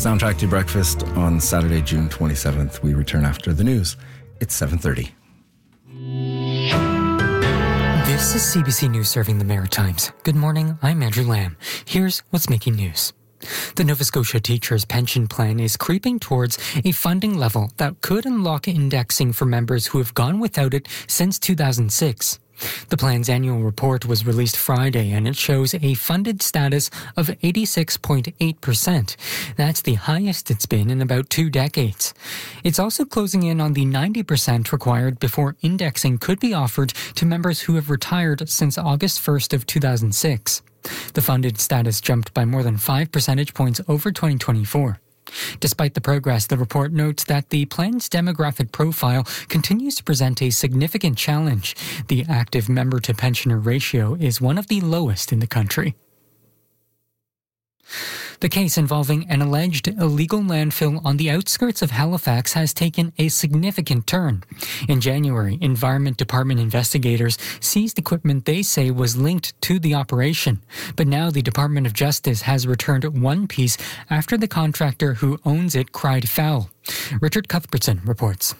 Soundtrack to Breakfast on Saturday, June 27th. We return after the news. It's 7:30. This is CBC News serving the Maritimes. Good morning, I'm Andrew Lamb. Here's what's making news. The Nova Scotia Teachers' Pension Plan is creeping towards a funding level that could unlock indexing for members who have gone without it since 2006. The plan's annual report was released Friday, and it shows a funded status of 86.8%. That's the highest it's been in about 2 decades. It's also closing in on the 90% required before indexing could be offered to members who have retired since August 1st of 2006. The funded status jumped by more than 5 percentage points over 2024. Despite the progress, the report notes that the plan's demographic profile continues to present a significant challenge. The active member-to-pensioner ratio is one of the lowest in the country. The case involving an alleged illegal landfill on the outskirts of Halifax has taken a significant turn. In January, Environment Department investigators seized equipment they say was linked to the operation. But now the Department of Justice has returned one piece after the contractor who owns it cried foul. Richard Cuthbertson reports.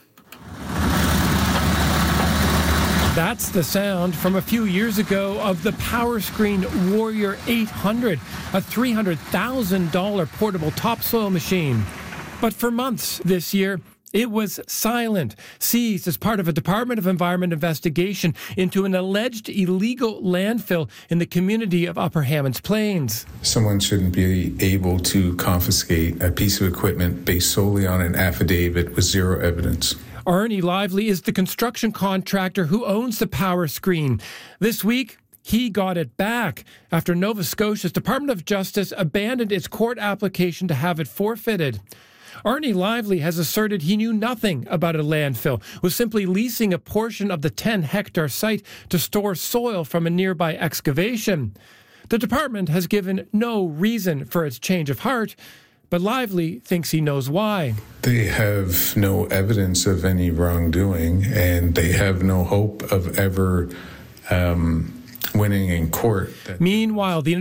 That's the sound from a few years ago of the Powerscreen Warrior 800, a $300,000 portable topsoil machine. But for months this year, it was silent, seized as part of a Department of Environment investigation into an alleged illegal landfill in the community of Upper Hammonds Plains. Someone shouldn't be able to confiscate a piece of equipment based solely on an affidavit with zero evidence. Arnie Lively is the construction contractor who owns the Powerscreen. This week, he got it back after Nova Scotia's Department of Justice abandoned its court application to have it forfeited. Arnie Lively has asserted he knew nothing about a landfill, was simply leasing a portion of the 10-hectare site to store soil from a nearby excavation. The department has given no reason for its change of heart, but Lively thinks he knows why. They have no evidence of any wrongdoing, and they have no hope of ever winning in court. Meanwhile, the